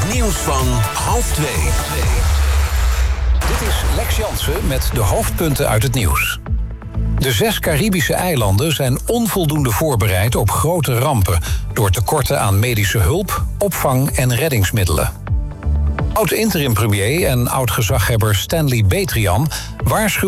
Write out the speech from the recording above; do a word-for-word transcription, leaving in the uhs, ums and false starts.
nieuws van half twee. Dit is Lex Jansen met de hoofdpunten uit het nieuws. De zes Caribische eilanden zijn onvoldoende voorbereid op grote rampen door tekorten aan medische hulp, opvang en reddingsmiddelen. Oud-interim-premier en oud-gezaghebber Stanley Betrian waarschuwt